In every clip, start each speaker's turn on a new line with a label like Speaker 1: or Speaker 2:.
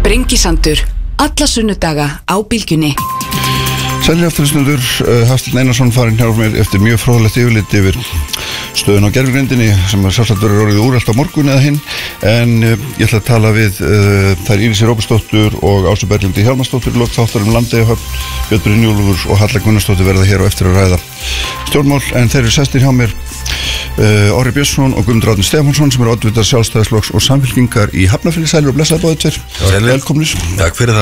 Speaker 1: Sprengisandur, alla sunnudaga á Bylgjunni.
Speaker 2: Sælir afturlýstendur, Hafsteinn Einarsson farinn hjá mér eftir mjög fróðlegt yfirlit yfir stöðun á gervigrindinni sem sjálfsagt verður orðið úrelt á morgun eða hinn, en ég ætla að tala við þær Íris Róbertsdóttur og Ásu Berglindi Hjálmarsdóttur lok þáttar Landeyjahöfn, Björn Brynjólfur og Halla Gunnarsdóttir verða hér á eftir að ræða stjórnmál, en þeir eru sestir hjá mér Orri Björnsson og Guðmundur Árni Stefánsson sem eru oddvitar Sjálfstæðisflokks og Samfylkingar í Hafnarfirði. Sælir og blessaði báðir tveir. Velkomnir.
Speaker 3: Takk fyrir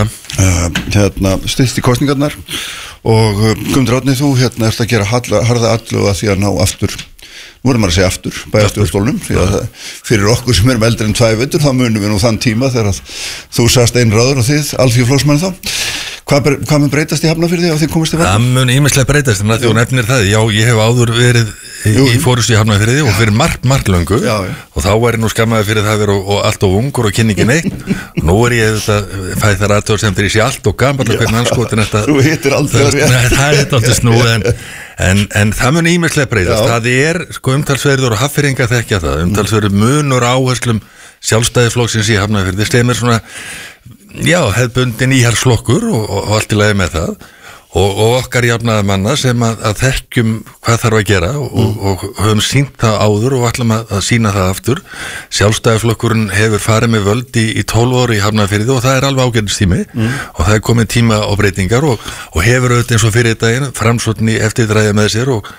Speaker 3: það.
Speaker 2: Styttist í kosningarnar og Guðmundur Árni, þú ert að gera harða allu að því að ná aftur, nú erum maður að segja aftur, bæjarstjórnarstólnum, því að fyrir okkur sem erum eldri en 2 vetur, þá munum við nú þann tíma þegar þú sagst einn ráður og þið, alþýðuflokksmenn þá. Hvað mun breytast í Hafnarfirði á því komist þið verða?
Speaker 3: Það mun ýmislega breytast, en að þú nefnir það, já, ég hef áður verið í forystu í Hafnarfirði og fyrir margt löngu og þá er ég nú skammaði fyrir það að vera allt og ungur og kynni ekki neitt. Nú er ég fæði þar aðtöður sem fyrir sé allt og gammal og hvernig anskotin þetta.
Speaker 2: Þú hittir aldrei að
Speaker 3: rétt. Það er alltaf snúið, en það mun ýmislega breytast. Það er umtalsverður og Hafnfirðingar þekkja það, umtalsverður munur áherslum Sjálfstæðisflokksins í Hafnarfirði sem er svona, já, hefðbundin íhaldsflokkur og allt í lagi með það og okkar jafnaðarmanna sem að þekkjum hvað þarf að gera og höfum sýnt það áður og ætlum að sýna það aftur. Sjálfstæðisflokkurinn hefur farið með völd í 12 ári í Hafnarfirði og það er alveg ágætistími og það er komin tíma á breytingar og hefur auðvitað eins og fyrir daginn Framsókn í eftirdragið með sér og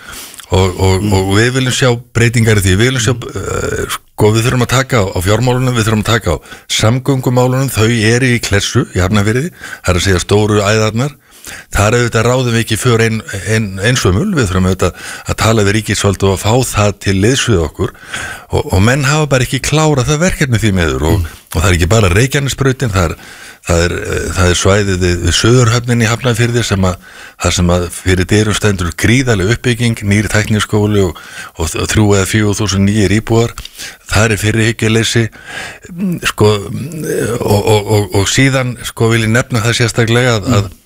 Speaker 3: við viljum sjá breytingar í því, við viljum sjá við þurfum að taka á fjármálunum, við þurfum að taka á samgöngumálunum, þau eru í klessu í Hafnarfirði, það er að segja stóru æðarnar, þar auðvitað ráðum við ekki fyrir einsömmul, við þurfum auðvitað að tala við ríkisvald og að fá það til liðs við okkur og menn hafa bara ekki klárað það verkefni því miður og það er ekki bara Reykjanesbrautin, það er svæðið við Suðurhöfnin í Hafnarfirði sem að fyrir dyrum stendur gríðarleg uppbygging, nýr tækniskóli og 3 eða 4.000 nýjir íbúar, það er fyrirhyggjuleysi og síðan vil ég nefna það sérstaklega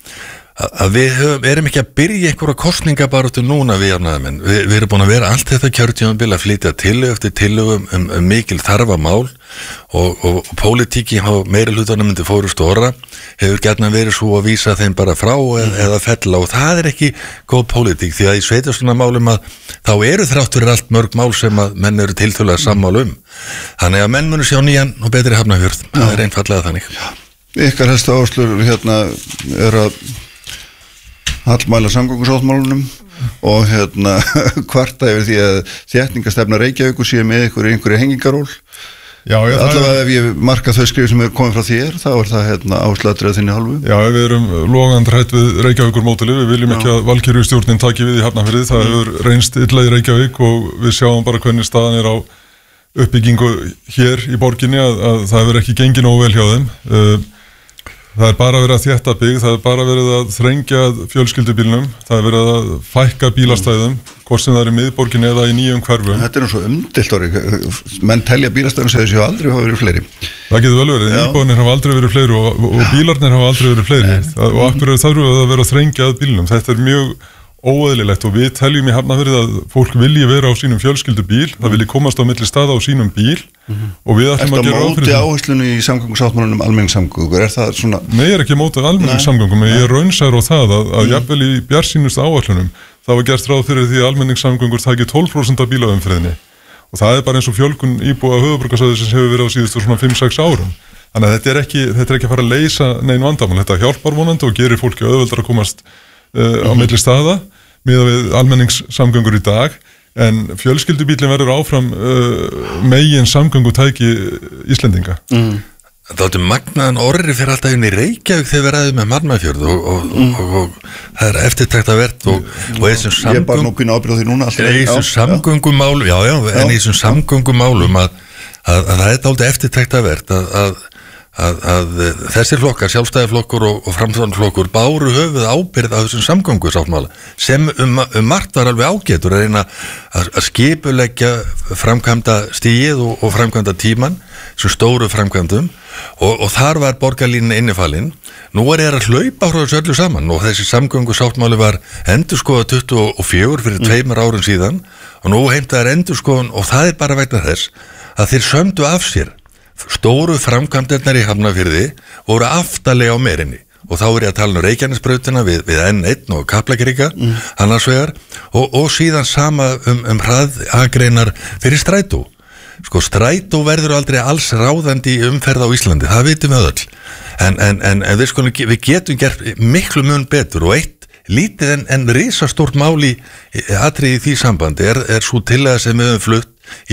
Speaker 3: að við erum ekki að byrja einhverja kosningabaráttu núna við jafnaðarmenn. Við erum búin að vera allt þetta kjörtímabil að flytja tillögu eftir tillögu mikil þarfamál og pólitíki á meiri hlutanum undir Forustu Orra hefur gjarnan verið svo að vísa þeim bara frá eða fella og það er ekki góð pólitík því að í sveitarstjórnarmálum að þá eru þrátt fyrir allt mörg mál sem að menn eru tiltölulega sammála Þannig að menn munu sjá nýjan og betri Hafnarfjörð. Það er einfaldlega þannig.
Speaker 2: Ykkar helstu áherslur er að hallmæla samgöngusáttmálunum og kvarta yfir því að þéttingastefna Reykjavíkur sé með einhverju hengingaról. Allavega ef ég marka þau skrif sem er komið frá þér, þá er það áherslatriðið þinni hálfu.
Speaker 4: Já, við erum logandi hrætt við Reykjavíkur módelið, við viljum ekki að Valkyrjustjórnin taki við í Hafnarfirði, það hefur reynst illa í Reykjavík og við sjáum bara hvernig staðan er á uppbyggingu hér í borginni að það hefur ekki gengið nógu vel hjá þeim. Það er bara verið að þétta byggð, það er bara verið að þrengja fjölskyldubílnum, það er verið að fækka bílastæðum, hvort sem það er í miðborginni eða í nýjum hverfum.
Speaker 2: Þetta er svo umdeilt orðið, menn telja bílastæðum segir sér aldrei hafa verið fleiri.
Speaker 4: Það getur vel verið, íbúðinir hafa aldrei verið fleiri og bílarnir hafa aldrei verið fleiri og akkur þarf að vera að þrengja að bílnum. Þetta er mjög óeðlilegt og við teljum í Hafnarfirði að fólk vilji vera á sínum fjölskyldubíl, það vilji komast á milli staða á sínum bíl og við ætlum að gera
Speaker 2: móti áherslunni í samgöngusáttmálanum almenningssamgöngur, er það svona?
Speaker 4: Nei, ég er ekki móti almenningssamgöngum, ég er raunsær á það að jafnvel í bjartsýnustu áætlunum það var gert ráð fyrir því að almenningssamgöngur taki 12% af bílaumferðinni og það er bara eins og fjölgun íbúa höfuðborgarsvæðisins hefur verið á síðustu svona 5-6 árum. Þannig að þetta er ekki að fara að leysa nein vandamál, þetta hjálpar vonandi og gerir fólki auðveldara að komast á milli staða miðað við almenningssamgöngur í dag en fjölskyldubílinn verður áfram megin samgöngutæki Íslendinga.
Speaker 3: Það áttu magnaðan Orri fyrir alltaf inn í Reykjavík þegar við ræðum með Hafnarfjörð og það er eftirtektarvert og þessum
Speaker 2: ég er bara nú kynna ábyrgð á því núna
Speaker 3: í þessum samgöngumálum en í þessum samgöngumálum að það er dálítið eftirtektarvert að þessir flokkar, Sjálfstæðisflokkur og Framsóknarflokkur báru höfuð ábyrgð á þessum samgöngusáttmála sem margt var alveg ágætur að reyna að skipuleggja framkvæmda stigið og framkvæmda tíman sem stóru framkvæmdum og þar var borgarlínan innifalinn. Nú er að hlaupa frá þessu öllu saman og þessi samgöngusáttmáli var endurskoðað 24 fyrir 2 árum síðan og nú heimtaðar endurskoðun og það er bara vegna þess að þeir sömdu af sér stóru framkvæmdirnar í Hafnarfirði voru aftarlega á merinni og þá ég að tala Reykjanesbrautina við N1 og Kaplakrika annars vegar og síðan sama hraðagreinar fyrir strætó. Sko strætó verður aldrei alls ráðandi í umferð á Íslandi, það vitum við öll en við getum gert miklu mun betur og eitt lítið en risastórt máli atriði í því sambandi er svo tillaga sem við höfum flutt í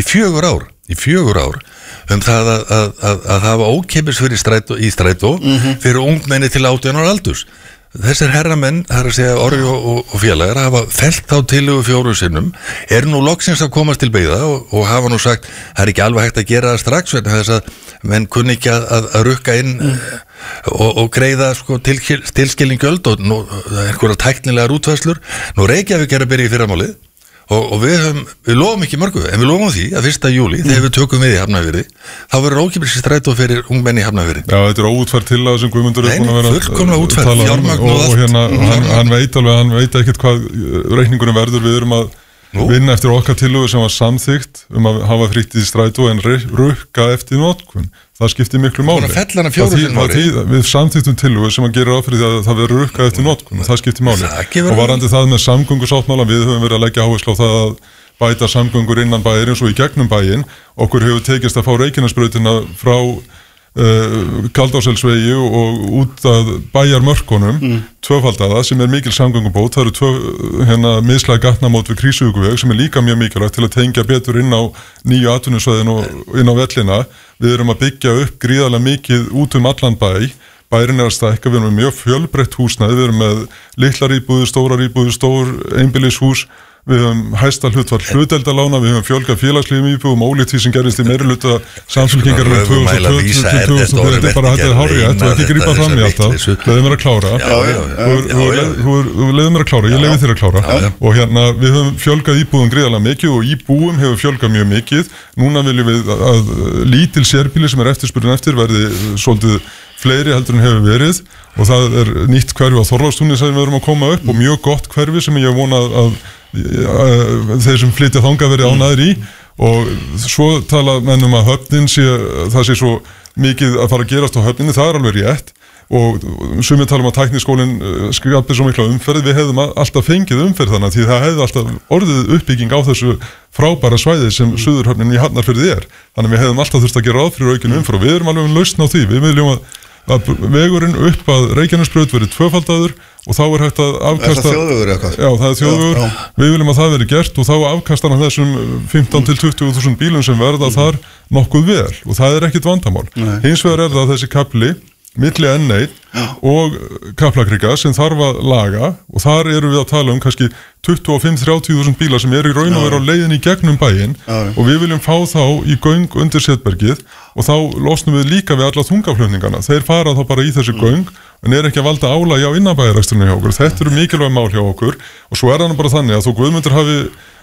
Speaker 3: 4 ár það að hafa ókeypis fyrir strætó fyrir ungmenni til 18 ára aldurs. Þessir herramenn, það að segja Orri og félagar, hafa fellt á tillögu 4 sinnum, nú loksins að komast til byggða og hafa nú sagt, það ekki alveg hægt að gera það strax, þess að menn kunni ekki að rukka inn og greiða sko, tilskilning gjöld og einhverja tæknilegar útfærslur. Nú Reykjavík að byrja í fyrramálið og við lofum ekki mörgu, en við lofum því að 1. júlí, þegar við tökum við í Hafnarfirði, þá verður ókeypis strætó fyrir ungmenni í Hafnarfirði.
Speaker 4: Já, þetta óútfærð tillaga sem Guðmundur búin að vera
Speaker 3: fullkomlega útfærð, fjármagn og
Speaker 4: allt. Og hann veit ekkert hvað reikningunum verður, við erum að vinna eftir okkar tillögu sem var samþykkt að hafa frítt í strætó en rukka eftir notkun. Það skiptir miklu máli. Við samþyktum tillögu sem að gera áfyrir því að það verður rukkað eftir notkun og það skiptir máli. Og varandi það með samgöngusáttmála, við höfum verið að leggja áherslu á það að bæta samgöngur innan bæjarins og í gegnum bæinn. Okkur hefur tekist að fá Reykjanesbrautina frá Kaldárselsvegi og út að bæjarmörkunum tvöfaldaða sem mikil samgöngubót. Það eru mislæg gatnamót við Krísuvíkurveg sem líka mjög mikilvægt til að tengja betur inn á nýju atvinnusvæðin og inn á vellina. Við erum að byggja upp gríðarlega mikið út allan bæ. Bærin að stækka, við erum með mjög fjölbreytt húsnæði, við erum með litlar íbúðir, stórar íbúðir, stór einbýlishús. Við höfum hæsta hlutfall hlutdeildarlána, við höfum fjölgað félagslífum íbúðum ólíkt því sem gerist í meirihluta samfélkingarinnar 2020, þetta er bara hárrétt og ekki grípa fram í alltaf, leiðum mér að klára, ég leiði þér að klára og við höfum fjölgað íbúðum gríðarlega mikið og íbúum hefur fjölgað mjög mikið. Núna viljum við að lítil sérbýli sem eftirspurnin eftir verði svolítið fleiri heldur en hefur verið og það er nýtt hverfi á Þorlákstúni sem við erum að koma upp og mjög gott hverfi sem ég vona að þeir sem flytja þangað verið ánægðir í og svo tala menn að höfnin það sé svo mikið að fara að gerast á höfninni, það er alveg rétt og sumir tala að tækniskólinn skapir svo mikla umferð, við hefðum alltaf fengið umferð þannig því það hefði alltaf orðið uppbygging á þessu frábæra svæði sem Suðurhöfnin í Hafnarfirði þannig við hefðum alltaf þurft að gera ráð fyrir aukin umferð og við erum alveg lausn á því, við viljum að vegurinn upp að Reykjanesbraut verið tvöfaldaður og þá hægt að afkasta.
Speaker 2: Er það þjóðvegur eitthvað?
Speaker 4: Já, það er þjóðvegur. Við viljum að það verið gert og þá afkastar hann þessum 15-20.000 bílum sem verða þar nokkuð vel og það er ekkit vandamál. Hins vegar er það þessi kapli milli N1 og Kaplakrika sem þarf að laga og þar erum við að tala kannski 25-30.000 bílar sem eru í raun og veru á leiðin í gegnum bæinn og við viljum fá þá í göng undir Setbergið og þá losnum við líka við alla þungaflutningana. Þeir fara þá bara í þessi göng en ekki að valda álagi á innanbæjarrekstrinu hjá okkur. Þetta eru mikilvæg mál hjá okkur og svo er það bara þannig að þó Guðmundur hafi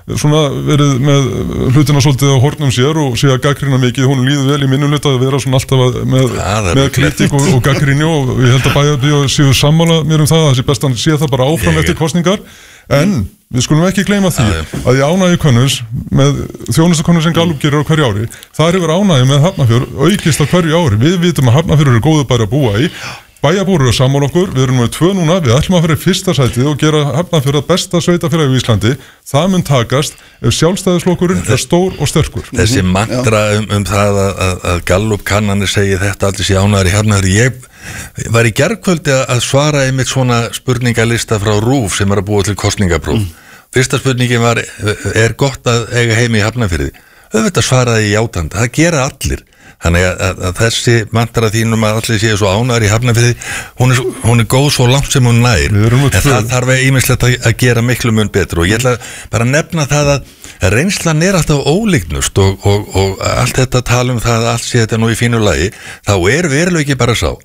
Speaker 4: verið með hlutina svolítið á hornum sér og sé að gagnrýna mikið, hún líður vel í minnumhluta að vera svona alltaf með kritík og gagnrýni og ég held að bæjarbíó séu sammála mér það sé best að sé það bara áfram eftir kosningar en við skulum ekki gleyma því að í ánægjukönnus með þjónustukönnus sem Gallup gerir á hverju ári, þar hefur ánægju með Hafnarfjörð aukist á hverju ári, við vitum að Hafnarfjörður er góður bæri að búa í. Bæjarbúar eru sammála okkur, við erum með 2 núna, við ætlum að fara í fyrsta sætið og gera Hafnarfjörð að besta sveitafélagi í Íslandi. Það mun takast ef sjálfstæðisflokkurinn er stór og sterkur.
Speaker 3: Þessi mantra það að Gallup kannanir segi þetta allir sé ánægðir í Hafnarfjörð. Ég var í gærkvöldi að svara einmitt svona spurningalista frá RÚV sem er að búa til kosningapróf. Fyrsta spurningin var, er gott að eiga heimi í Hafnarfirði? Auðvitað svaraði ég játandi, það gera allir. Þannig að þessi mantra þínum að allir séu svo ánægðir í Hafnarfirði, hún er góð svo langt sem hún nær. En það þarf ýmislegt að gera miklu mun betur og ég ætla bara að nefna það að reynslan er alltaf ólíknust og allt þetta tala það að allt sé þetta nú í fínu lagi, þá er veruleiki bara sá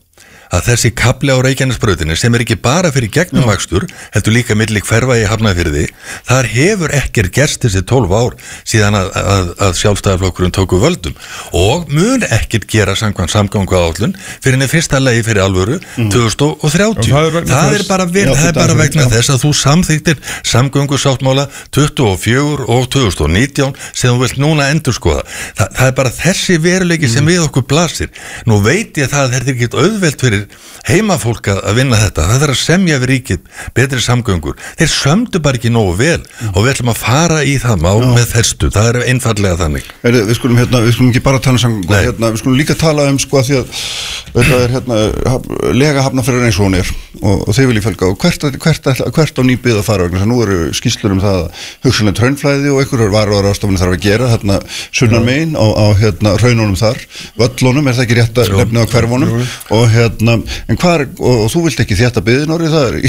Speaker 3: að þessi kafli á Reykjanesbrautinni sem ekki bara fyrir gegnumakstur, heldur líka milli hverfa í Hafnarfirði, þar hefur ekkert gerst þessi 12 ár síðan að Sjálfstæðisflokkurinn tóku völdum og mun ekkert gera samkvæmt samgönguáætlun fyrir henni fyrsta lagi fyrir alvöru 2030. Það er bara vegna þess að þú samþyktir samgöngusáttmála 24 og 2019 sem þú vilt núna endurskoða. Það er bara þessi veruleiki sem við okkur blasir. Nú veit ég það er ekki auðvelt fyrir heimafólk að vinna þetta. Það er að semja við ríkið betri samgöngur. Þeir sömdu bara ekki nógu vel og við ætlum að fara í það mál með festu. Það er einfallega þannig.
Speaker 2: Við skulum ekki bara tala um samgöngur. Við skulum líka tala um sko að því að þetta er lega Hafnarfjörður eins og hún er og þeir vilja fjölga og hvert á nýbyggð að fara vegna. Nú eru skýrslur um það hugsanlegt hraunflæði og einhverjar varúðarráðstafanir þarf að gera þarna sunnan megin á hraununum þar, völlunum, er það ekki rétt að nefna á hverfunum og en og þú vilt ekki þétta byggðin orðið það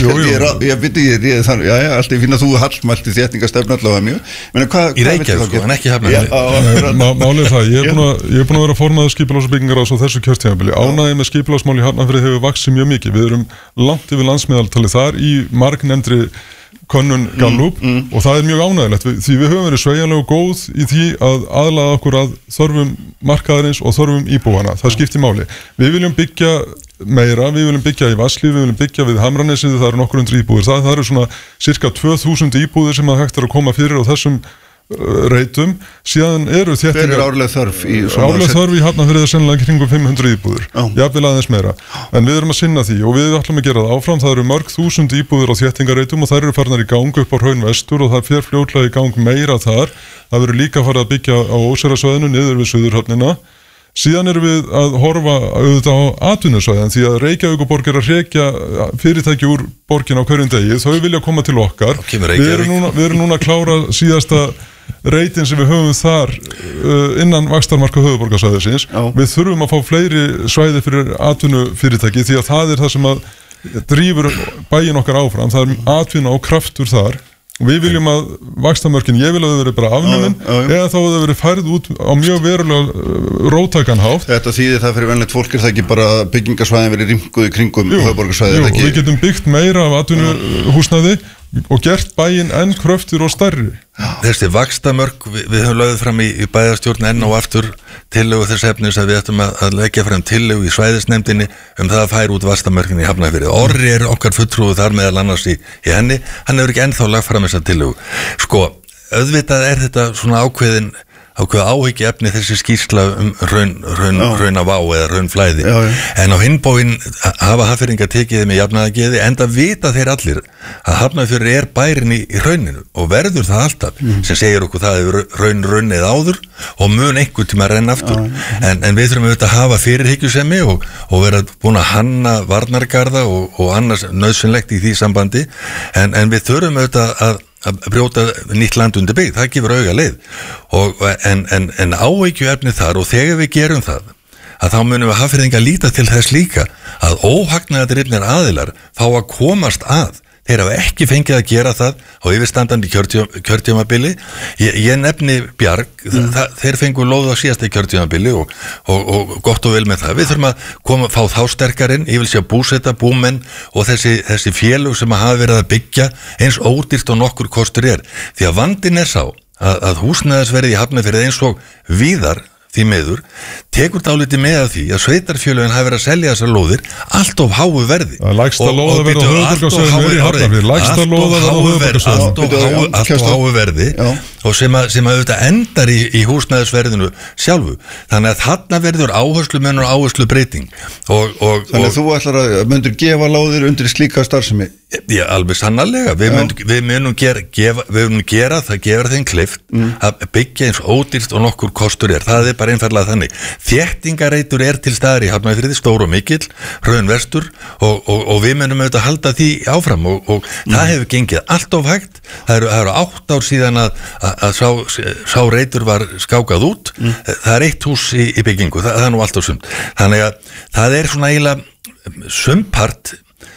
Speaker 2: allt í fína þú hallmælti þéttingastefnu allavega mjög
Speaker 3: í Reykjavík sko, en ekki Hafnarfirði.
Speaker 4: Málið það, ég er búin að vera formaður skipulags- og byggingaráðs á þessu kjörtímabili. Ánægja með skipulagsmál í Hafnarfirði hefur vaxið mjög mikið. Við erum langt yfir landsmeðaltali þar í margnefndri könnun Gallup og það er mjög ánægilegt því við höfum verið sveigjanlega góð í því að aðlaða okkur að þörfum markaðarins og þörfum íbúana. Það skiptir máli. Við viljum byggja meira, við viljum byggja í Vatnslíð, við viljum byggja við Hamranesið, það eru nokkur hundruð íbúðir. Það eru svona cirka 2000 íbúðir sem að hægt er að koma fyrir á þessum reitum, síðan eru þéttingar.
Speaker 2: Hver er árleg þörf í
Speaker 4: árleg þörf í Hafnarfirði er sennilega kringum 500 íbúðir, jafnvel aðeins meira, en við erum að sinna því og við ætlum að gera það áfram. Það eru mörg þúsund íbúðir á þéttingareitum og þær eru farnar í gang upp á Hraun vestur og það fer fljótlega í gang meira þar. Það verður líka farið að byggja á Óseyrasvæðinu niður við Suðurhöfnina. Síðan erum við að horfa auðvitað á atvinnusvæðin því að Reykjavíkurborg er að hrekja fyrirtæki úr borgin á hverjum degi. Þau vilja koma til okkar. Við erum núna að klára síðasta reitin sem við höfum þar innan vaxtarmarka höfuðborgarsvæðisins. Við þurfum að fá fleiri svæði fyrir atvinnufyrirtæki því að það er það sem að drífur bæinn okkar áfram. Það er atvinna og kraftur þar. Við viljum að vaxtamörkin, ég vil að þau veri bara afnumin eða þá að þau veri færð út á mjög verulega róttækan hátt.
Speaker 2: Þetta þýðir það fyrir venlegt fólk er það ekki bara byggingarsvæðin verið rýmkuð í kringum höfuðborgarsvæði?
Speaker 4: Jú, við getum byggt meira af atvinnuhúsnæði og gert bæinn enn kröftur og stærri.
Speaker 3: Þessi vaxtamörk, við höfum lögð fram í bæjarstjórn enn og aftur tillögu þess efnis að við ættum að leggja fram tillögu í svæðisnefndinni það að færa út vaxtamörkin í Hafnarfirði. Orri er okkar fulltrúi þar meðal annars í henni, hann hefur ekki ennþá lagt fram þessa tillögu. Sko, auðvitað er þetta svona ákveðin áhyggjuefni þessi skýrsla raunavá eða raunflæði. En á hinn bóginn hafa Hafnfirðingar tekið þeim í jafnaðargeði enda vita þeir allir að Hafnarfjörður er bærinn í rauninu og verður það alltaf sem segir okkur það hefur runnið áður og mun einhver tíma renna aftur. En við þurfum auðvitað að hafa fyrirhyggjusemi og vera búin að hanna varnargarða og annars nauðsynlegt í því sambandi en við þurfum auðvitað að brjóta nýtt land undir byggð, það gefur auga leið en áhyggjuefni þar og þegar við gerum það að þá munum við Hafnfirðingar líta til þess líka að óhagnaðardrifnir aðilar fá að komast að. Þeir hafa ekki fengið að gera það á yfirstandandi kjörtímabili. Ég nefni Bjarg, þeir fengu lóð á síðasta kjörtímabili og gott og vel með það. Við þurfum að fá þá sterkarinn, ég vil sé að búsetta, búmenn og þessi félög sem hafa verið að byggja eins ódýrt og nokkur kostur er. Því að vandinn er sá að húsnæðisverði í Hafnarfirði eins og víðar því miður, tekur dálítið með að því að sveitarfélögin hafi verið að selja þessar lóðir allt of háu verði.
Speaker 4: Lægsta lóða verði á höfuðborgarsvæðinu í Hafnarfirði. Lægsta lóða verði á höfuðborgarsvæðinu.
Speaker 3: Allt of háu verði og sem að auðvitað endar í húsnæðisverðinu sjálfu. Þannig að þarna verður áherslumunur og áherslubreyting.
Speaker 2: Þannig að þú ætlar að myndir gefa lóðir undir slíka starfsemi?
Speaker 3: Já, alveg sannarlega. Við munum gera það gefur þeim kleift að byggja eins ódýrt og nokkur kostur er. Það er bara einfallega þannig. Þéttingareitur er til staðar í Hafnarfirði, stór og mikill, Hraun vestur og við munum auðvitað halda því áfram og það hefur gengið allt of hægt. Það eru 8 ár síðan að sá reitur var skákað út. Það er 1 hús í byggingu, það er nú allt og sumt. Þannig að það er svona eiginlega sumpart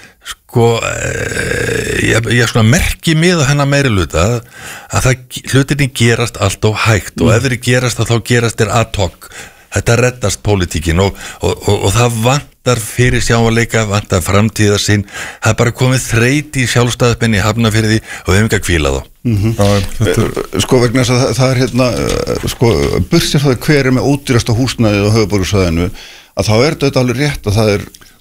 Speaker 3: ég svona merki með á hennar meiri hluta að hlutinni gerast allt of hægt og ef þeir gerast þá gerast þeir ad hoc þetta reddast pólitíkin og það vantar fyrir sjáanleika, vantar framtíðarsýn, það er bara komið þreyti í sjálfstæðismenn í Hafnarfirði og við hefum ekki að hvíla þá.
Speaker 2: Sko vegna þess að það er sko, bursið það hver með ódýrasta húsnæðið á höfuðborgarsvæðinu, að þá þetta alveg rétt að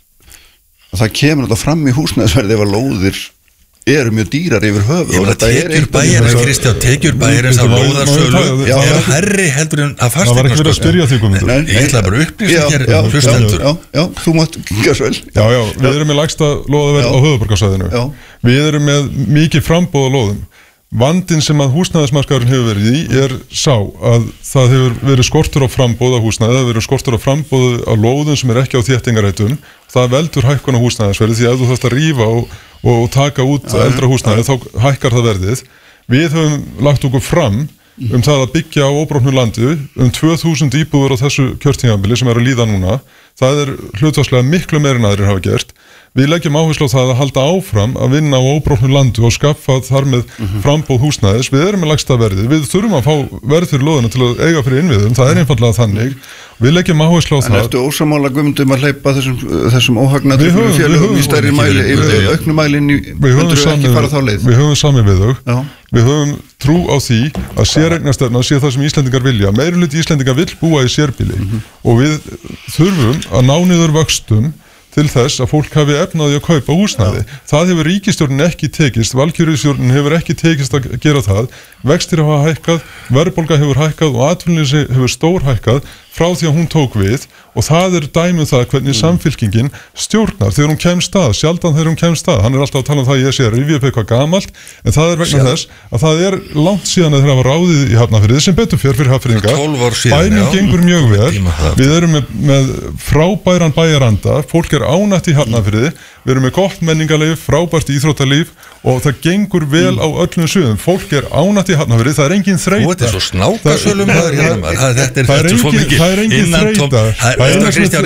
Speaker 2: það kemur þetta fram í húsnæðisverði ef að lóðir eru mjög dýrar yfir höfuð.
Speaker 3: Ég tekjur bæjarins, Kristján, tekjur bæjarins á lóðarsölu er herri heldur en að
Speaker 4: fasteignaskostnaður. Það var ekki verið að spyrja því Guðmundur.
Speaker 3: Ég ætla bara upplýsa hér hlustendur.
Speaker 2: Já, þú mátt gera vel.
Speaker 4: Já, við erum með lægsta lóðaverð á höfuðborgarsvæðinu. Við erum með mikið framboð á lóðum. Vandinn sem að húsnæðismarkaðurinn hefur verið í sá að það hefur verið skortur á framboð á húsnæði, það hefur verið skortur á framboð á lóðum sem ekki á þéttingareitum. Það veldur hækkun á húsnæðisverði því að þú þarft að rífa og taka út eldra húsnæði þá hækkar það verðið. Við höfum lagt okkur fram það að byggja á óbrotnu landi 2000 íbúður á þessu kjörtímabili sem að líða núna. Það hlutfallslega miklu meira en aðrir hafa gert. Við leggjum áherslu á það að halda áfram að vinna á óbrotnu landi og skaffa þar með frambóð húsnæðis. Við erum með lægsta verðið. Við þurfum að fá verð fyrir lóðina til að eiga fyrir innviðum. Það er einfaldlega þannig. Við leggjum áherslu á það. En ertu ósammála Guðmundur að hleypa þessum óhagnaði félögum í stærri mæli, yfir auknu mælin myndur þú ekki fara þá leið? Við höfum samið við þau. Við höfum trú á því að séreignarstefna sé það sem Íslendingar vilja. Meirihluti Íslendingar vill búa í sérbýli og við þurfum að ná niður vöxtum til þess að fólk hafi efnaði að kaupa húsnæði. Það hefur ríkisstjórnin ekki tekist, valkyrjustjórnin hefur ekki tekist að gera það. Vextir hafa hækkað, verðbólga hefur hækkað og atvinnuleysi hefur stór hækkað frá því að hún tók við og það dæmi það hvernig samfylkingin stjórnar þegar hún kemst að, sjaldan þegar hún kemst að. Hann alltaf að tala það ég sé að rifja upp eitthvað gamalt en það vegna þess að það langt síðan að þeirra var ráðið í Hafnarfirði sem betur fyrir Hafnfirðinga. Bænin gengur mjög vel. Við erum með frábæran bæjaranda, fólk ánægt í Hafnarfirði, við erum með gott menningarlíf, frábært íþróttalíf og það gengur vel á öllum sviðum. Fólk ánægt í Hafnarfirði, það engin þreyta.
Speaker 3: Þú er svo snákasölum þetta er svo mikið.
Speaker 4: Það engin þreyta.
Speaker 3: Kristján,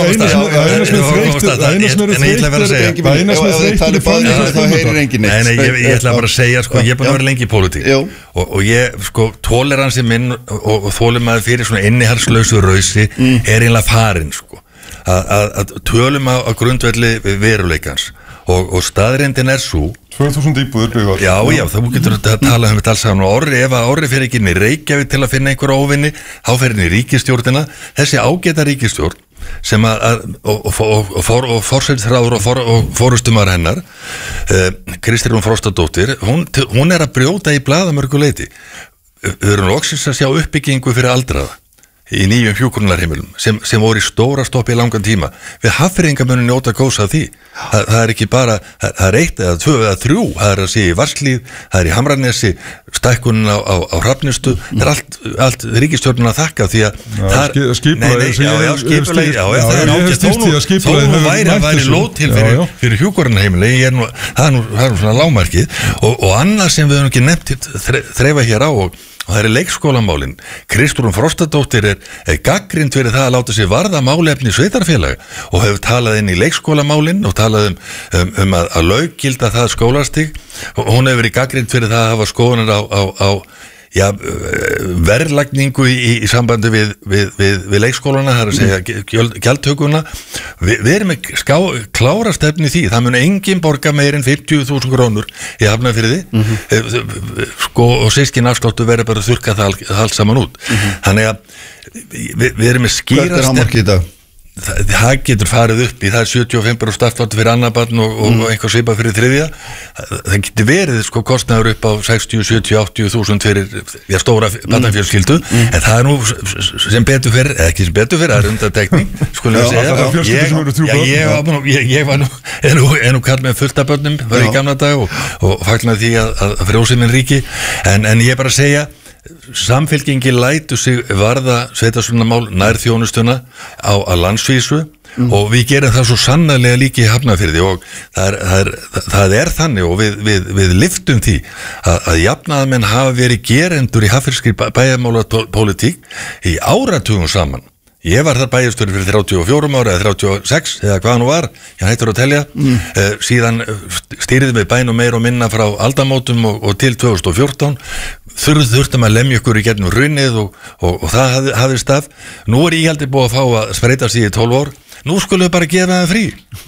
Speaker 3: ég ætla bara að segja, ég er búin að vera lengi í pólitík og ég, toleransi minn og þolinmæði fyrir svona innihalslausu rausi eiginlega farin, að tölum á grundvelli veruleikans og staðreyndin svo
Speaker 4: 2000 íbúður byggðar.
Speaker 3: Já, þú getur að tala þetta alls saman og ef Orri fer ekki inn í Reykjavík til að finna einhverja óvinni, þá fer inn í ríkisstjórnina, þessi ágæta ríkisstjórn sem og forsætisráður og forustumar hennar Kristrún Frostadóttir, hún að brjóta í blaðamörgu leyti. Við erum loksins að sjá uppbyggingu fyrir aldraða í nýjum hjúkrunarheimilum sem voru í stóra stoppi í langan tíma. Við Hafnfirðingar munum njóta góðs af því. Það er ekki bara, það er 1 eða 2 eða 3, það er að sé í Vatnslíð, það er í Hamranesi, stækkunin á Hrafnistu, það er allt ríkisstjórnin að þakka því að þó væri lóð til fyrir hjúkrunarheimili, það er svona lágmarkið og annað sem við höfum ekki nefnt þreifa hér á og það leikskólamálin. Kristrún Frostadóttir er gagnrýnd fyrir það að láta sig varða málefni sveitarfélaga og hefur talað inn í leikskólamálin og talað að löggilda það skólastig og hún hefur verið gagnrýnd fyrir það að hafa skoðunar á verðlagningu í sambandi við leikskólana, það er að segja gjaldtökuna. Við erum klára stefni því, það mun engin borga meir en 50.000 krónur í Hafnarfirði og systkin afsláttu verður bara að þurrka það allt saman út. Þannig að við erum með skýra
Speaker 2: stefni. Hvert er hámarkið í dag?
Speaker 3: Það getur farið upp í, það er 75% starfsláttu fyrir annar barn og eitthvað svipað fyrir þriðja. Það getur verið kostnaður upp á 60, 70, 80.000 fyrir stóra barnafjölskyldu, en það er nú sem betur fyrir, eða ekki sem betur fyrir, það er undantekning, skulum við segja. Ég var nú kall með fullt af börnum, var í gamla dag og fagnaði því að frjósemin ríki, en ég bara að segja samfylkingi lætu sig varða sveitarstjórnarmál nær þjónustuna á landsvísu og við gerum það svo sannarlega líka í Hafnarfirði og það er þannig og við lyftum því að jafnaðarmenn hafa verið gerendur í hafnfirskri bæjarmálapólitík í áratugum saman. Ég var þar bæjarstjóri fyrir 34 ára eða 36 eða hvað nú var, ég hættur að telja, síðan stýrði við bænum meir og minna frá aldamótum og til 2014, þurftum að lemja ykkur í gegnum runnið og það hafði stað. Nú íhaldið búið að fá að spreita sig í 12 ár. Nú skulum við bara gefa það frí.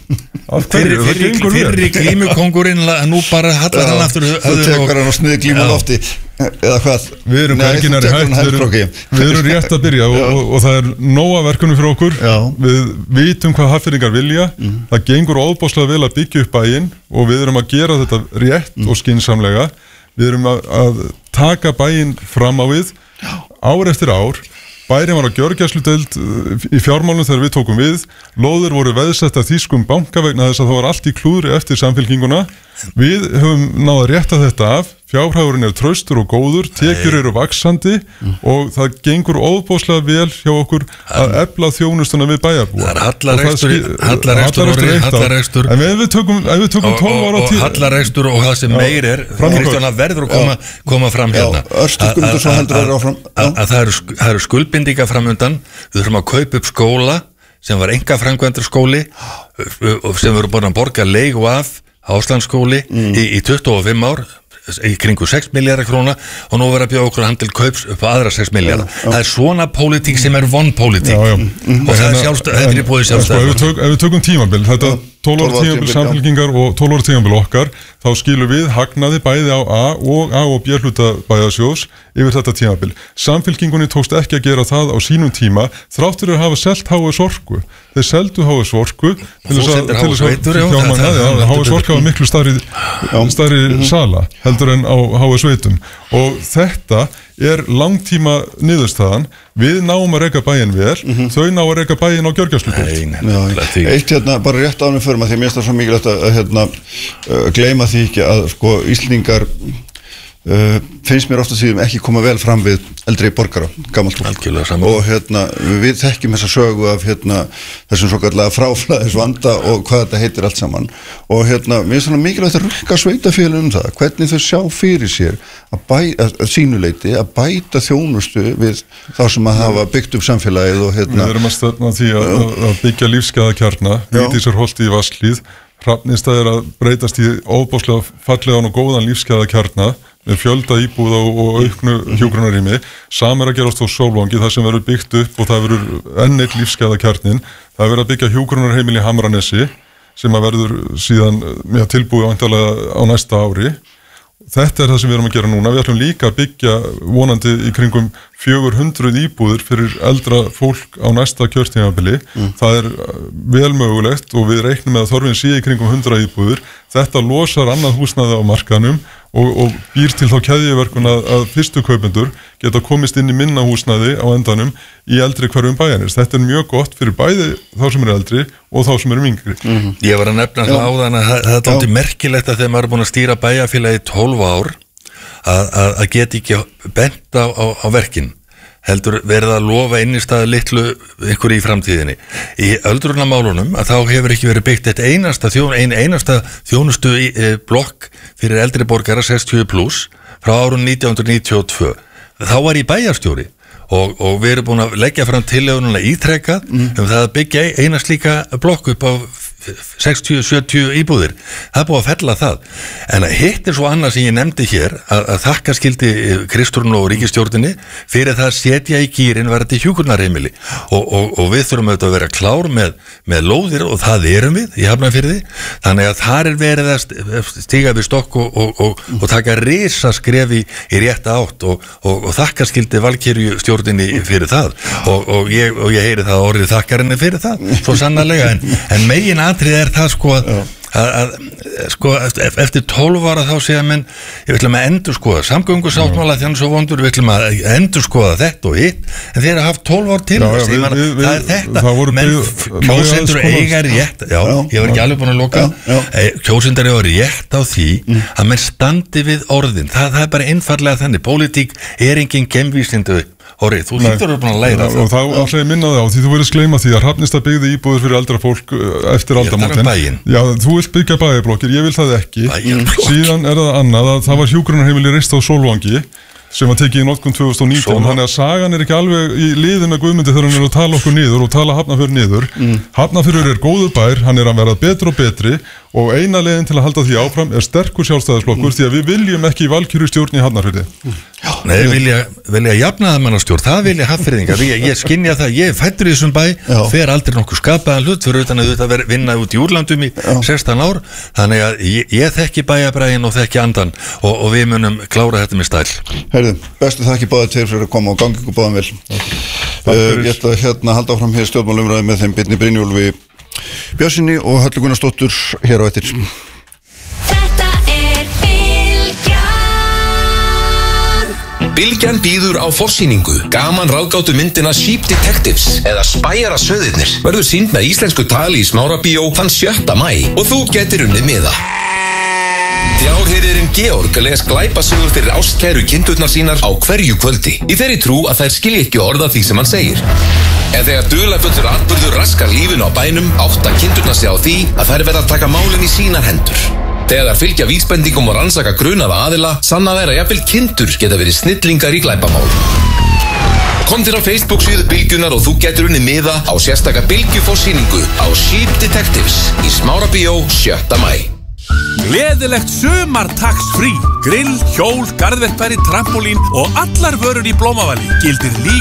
Speaker 3: Fyrri glímukongurinn nú bara hallar hann aftur.
Speaker 2: Þú tekur hann og sniði glímu lofti eða hvað?
Speaker 4: Við erum hverginari hægt, við erum rétt að byrja og það nóga verkunum fyrir okkur. Við vitum hvað Hafnfirðingar vilja. Það gengur óbáslega vel að byggja upp bæinn og við erum að gera þetta rétt og skynsamlega. Við erum að taka bæinn fram á við ár eftir ár. Bærinn var á gjörgæsludeild í fjármálum þegar við tókum við. Lóðir voru veðsetta þýskum banka vegna þess að það var allt í klúðri eftir Samfylkinguna. Við höfum náð að rétta þetta af. Fjárhagurinn traustur og góður, tekjur eru vaxandi og það gengur óbóðslega vel hjá okkur að efla þjónustuna við bæjarbúa.
Speaker 3: Það hallarekstur
Speaker 4: en ef við tökum 12 ára
Speaker 3: og hallarekstur og það sem meir Kristján verður að koma fram hérna að það eru skuldbindingar framundan. Við þurfum að kaupa upp skóla sem var einkaframkvæmdur skóli sem við erum búin að borga leigu af Áslandsskóli í 25 ár í kringu 6 milljarðar króna og nú verður að bjóða okkur handel kaups upp á aðra 6 milljarðar. Það er svona pólitík sem er vonpólitík og það er í búið sjálfstæð.
Speaker 4: Ef við tökum tímabil, þetta 12 ára tímabil Samfylkingar og 12 ára tímabil okkar, þá skilum við hagnaði bæði á A og B hluta bæjarsjóðs yfir þetta tímabil. Samfylkingunni tókst ekki að gera það á sínum tíma þráttur að hafa selt HS Orku. Þeir seldu HS Orku til þess að HS Orku var miklu stærri sala heldur en á HS Veitum og þetta langtíma niðurstaðan. Við náum að reka bæinn vel, þau ná að reka bæinn á gjörgæsludeild.
Speaker 2: Eitt bara rétt ánum fyrir maður því mér finnst það svo mikilvægt að gleyma því ekki að sko Íslendingar finnst mér ofta síðan ekki koma vel fram við eldri borgara, gamalt fólk og við þekkjum þessa sögu af þessum svo kallega fráflæðisvanda og hvað þetta heitir allt saman og mér finnst það mikilvægt að rukka sveitafélögum það, hvernig þau sjá fyrir sér að sínuleiti að bæta þjónustu við þá sem að hafa byggt upp samfélagið og
Speaker 4: Við erum að stefna því að byggja lífsgæðakjarna, Vigdísarholti í Vatnslíð, Hrafnistad að breytast í óbáslega fallegan og góðan lífsgæðakjarna með fjölda íbúða og auknu hjúkrunarrými. Sama að gerast á Sólvangi, það sem verður byggt upp og það verður enn eitt lífsgæðakjarnin. Það verður að byggja hjúkrunarheimili í Hamranesi sem að verður síðan tilbúið væntanlega á næsta ári. Þetta það sem við erum að gera núna. Við ætlum líka að byggja vonandi í kringum 400 íbúðir fyrir eldra fólk á næsta kjörtímabili. Það vel mögulegt og við reiknum með að þörfin sé í kringum 100 íbúðir. Þetta losar annað húsnæði á markanum og býr til þá keðjuverkun að fyrstu kaupendur geta komist inn í minna húsnæði á endanum í eldri hverjum bæjarins. Þetta mjög gott fyrir bæði þá sem eldri og þá sem yngri.
Speaker 3: Ég var að nefna það áðan að það er aldrei merkilegt að þegar maður er búin að stýra bæjarfélagi í 12 ár að geta ekki bent á verkin. Heldur verið að lofa innistæðu litlu ykkur í framtíðinni. Í öldrunarmálunum að þá hefur ekki verið byggt eitt einasta þjónustu blokk fyrir eldri borgara 60+ frá árun 1992. Þá var ég bæjarstjóri og við erum búin að leggja fram tillögununa ítrekkað það að byggja eina slíka blokk upp á 60-70 íbúðir. Það búið að fella það. En hitt svo annað sem ég nefndi hér að þakka skildi Kristrún og ríkisstjórninni fyrir það að setja í gírinn varðandi hjúkrunarheimili og við þurfum auðvitað að vera klár með lóðir og það erum við í Hafnarfirði. Þannig að þar verið að stíga við stokk og taka risaskref í rétta átt og þakka skildi Valkyrju stjórninni fyrir það og ég heyri það orðið þakkarinni fyrir það svo sannarlega en megin atrið það að eftir 12 ára þá segja menn við ætlum að endurskoða samgöngusáttmála þannig svo vondur, við ætlum að endurskoða þetta og hitt, en þeir hafa haft 12 ár til það er þetta kjósendur eiga rétt ég var ekki alveg búin að loka kjósendur eiga rétt á því að menn standi við orðin, það er bara einfallega þannig, pólitík er engin gemvísindu Orri, þú hlýtur að læra það.
Speaker 4: Og þá ætla ég að minna þig á því þú verðist gleyma því að Hrafnistad byggði íbúðir fyrir eldra fólk eftir aldamótin. Já, þú vilt byggja bæjarblokkir, ég vil það ekki. Síðan það annað að það var hjúkrunarheimili reist á Sólvangi sem var tekið í notkun 2019 þannig að sagan ekki alveg í liði með Guðmundi þegar hann að tala okkur niður og tala Hafnarfjörð niður. Hafnarfjörður góður bær, hann að verða betri og betri og eina leiðin til að halda því áfram sterkur sjálfstæðisflokkur því að við viljum ekki valkyrjustjórn í Hafnarfirði.
Speaker 3: Nei, vilja jafnaðarmannastjórn, það vilja Hafnfirðingar. Ég skynja það, ég fættur í þessum bæ, fer aldrei nokkuð skapaðan hlut fyrir utan að þetta vinna út í úrlandum í 16 ár, þannig að ég þekki bæjabræðin og þekki andan og við munum klára þetta með stæl.
Speaker 2: Herðu, bestu þakki báðir tveir fyrir að koma og gangi ykkur báðum vel. Ég ætla halda áfram hér stjórnmálumræði með þeim Birni Brynjólfi Björnsinni og Höllu Gunnarsdóttur hér á eftir.
Speaker 5: Bylgjan býður á forsýningu. Gaman ráðgátu myndina Sheep Detectives eða Spæjara söðirnir verður sýnd með íslensku tali í Smárabíó þann 7. maí og þú getur unnið miða. Fjárhirðirinn Georg les glæpasögur fyrir ástkæru kindurnar sínar á hverju kvöldi í þeirri trú að þær skilji ekki orða því sem hann segir. En þegar dularfullur atburður raskar lífinu á bænum átta kindurnar sig á því að þær verða að taka málin í sínar hendur. Þegar þær fylgja vísbendingum og rannsaka grunaða aðila sanna þær að jafnvel kindur geta verið snillingar í glæpamál. Kom þér á Facebook-síðu Bylgjunar og þú getur unnið miða á sérstaka Bylgjuforsýningu á Sheep Detectives í Smárabíó 7. maí.
Speaker 6: Gleðilegt sumar tax-free. Grill, hjól, garðverkfæri, trampolín og allar vörur í Blómavali gildir líka